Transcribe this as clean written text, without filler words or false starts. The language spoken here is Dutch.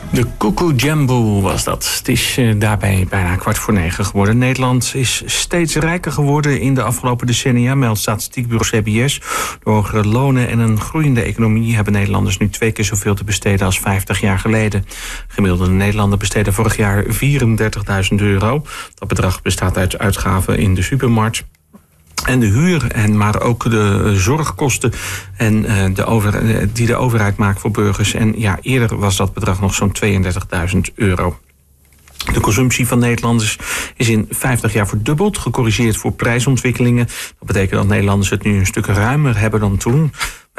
De Cuckoo Jamboe was dat. Het is daarbij bijna 8:45 geworden. Nederland is steeds rijker geworden in de afgelopen decennia, meldt statistiekbureau CBS. Door hogere lonen en een groeiende economie hebben Nederlanders nu 2 keer zoveel te besteden als 50 jaar geleden. Gemiddelde Nederlander besteedde vorig jaar €34.000. Dat bedrag bestaat uit uitgaven in de supermarkt en de huur, maar ook de zorgkosten en die de overheid maakt voor burgers. En ja, eerder was dat bedrag nog zo'n €32.000. De consumptie van Nederlanders is in 50 jaar verdubbeld, gecorrigeerd voor prijsontwikkelingen. Dat betekent dat Nederlanders het nu een stuk ruimer hebben dan toen.